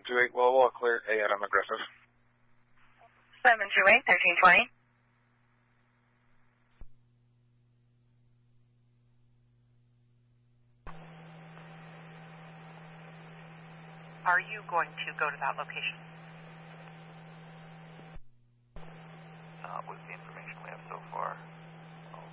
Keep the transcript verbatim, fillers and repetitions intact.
two eight, well, we'll clear A Adam aggressive. seven two eight, thirteen twenty. Are you going to go to that location? Not with the information we have so far.